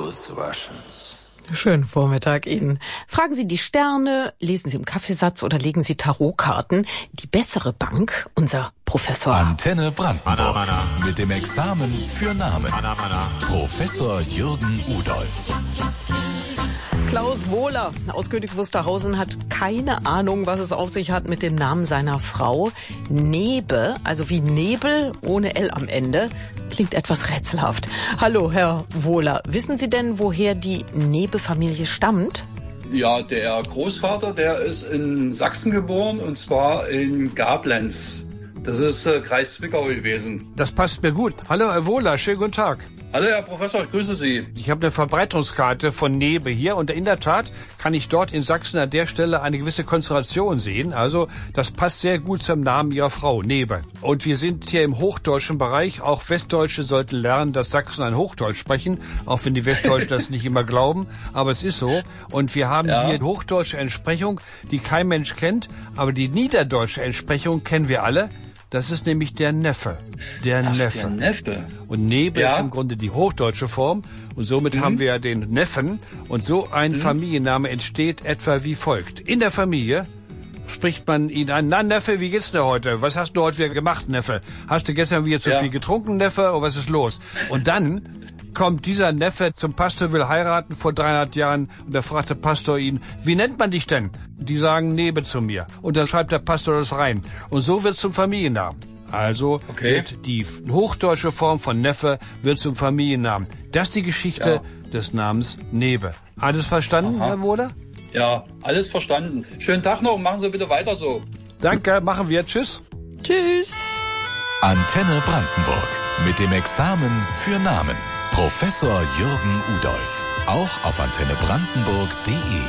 Auswaschens. Schönen Vormittag Ihnen. Fragen Sie die Sterne, lesen Sie im Kaffeesatz oder legen Sie Tarotkarten. Die bessere Bank, unser Professor. Antenne Brandenburg. Mit dem Examen für Namen. Professor Jürgen Udolf. Klaus Wohler aus Königs Wusterhausen hat keine Ahnung, was es auf sich hat mit dem Namen seiner Frau. Nebe, also wie Nebel ohne L am Ende, klingt etwas rätselhaft. Hallo, Herr Wohler. Wissen Sie denn, woher die Nebe-Familie stammt? Ja, der Großvater, der ist in Sachsen geboren, und zwar in Gablenz. Das ist Kreis Zwickau gewesen. Das passt mir gut. Hallo, Herr Wohler, schönen guten Tag. Hallo, Herr Professor, ich grüße Sie. Ich habe eine Verbreitungskarte von Nebe hier und in der Tat kann ich dort in Sachsen an der Stelle eine gewisse Konzentration sehen. Also das passt sehr gut zum Namen Ihrer Frau, Nebe. Und wir sind hier im hochdeutschen Bereich. Auch Westdeutsche sollten lernen, dass Sachsen ein Hochdeutsch sprechen, auch wenn die Westdeutschen das nicht immer glauben. Aber es ist so. Und wir haben hier hochdeutsche Entsprechung, die kein Mensch kennt. Aber die niederdeutsche Entsprechung kennen wir alle. Das ist nämlich der Neffe. Der Neffe. Und Nebe ist im Grunde die hochdeutsche Form. Und somit haben wir ja den Neffen. Und so ein Familienname entsteht etwa wie folgt. In der Familie spricht man ihn an. Na, Neffe, wie geht's dir heute? Was hast du heute wieder gemacht, Neffe? Hast du gestern wieder zu viel getrunken, Neffe? Oder was ist los? Und dann kommt dieser Neffe zum Pastor, will heiraten vor 300 Jahren. Und da fragt der Pastor ihn, wie nennt man dich denn? Die sagen Nebe zu mir. Und dann schreibt der Pastor das rein. Und so wird es zum Familiennamen. Also wird die hochdeutsche Form von Neffe wird zum Familiennamen. Das ist die Geschichte des Namens Nebe. Alles verstanden, Herr Wohler? Ja, alles verstanden. Schönen Tag noch und machen Sie bitte weiter so. Danke, machen wir. Tschüss. Tschüss. Antenne Brandenburg. Mit dem Examen für Namen. Professor Jürgen Udolf. Auch auf antennebrandenburg.de.